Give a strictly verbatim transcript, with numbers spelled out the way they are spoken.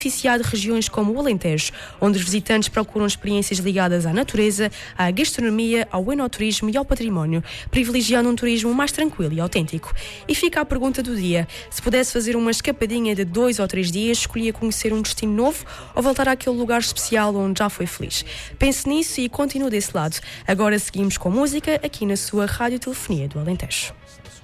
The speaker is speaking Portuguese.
beneficiar de regiões como o Alentejo, onde os visitantes procuram experiências ligadas à natureza, à gastronomia, ao enoturismo e ao património, privilegiando um turismo mais tranquilo e autêntico. E fica a pergunta do dia: se pudesse fazer uma escapadinha de dois ou três dias, escolhia conhecer um destino novo ou voltar àquele lugar especial onde já foi feliz? Pense nisso e continue desse lado. Agora seguimos com música aqui na sua Rádio Telefonia do Alentejo.